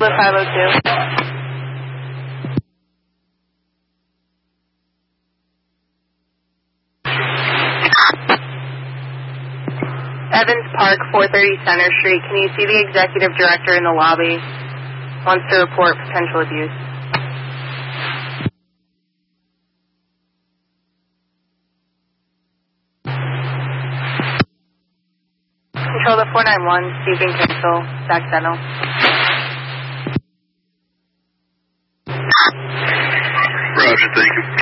Split 502. Evans Park, 430 Center Street. Can you see the executive director in the lobby? Wants to report potential abuse. Control the 491, Stephen Cancel, Sacramento. Roger, thank you.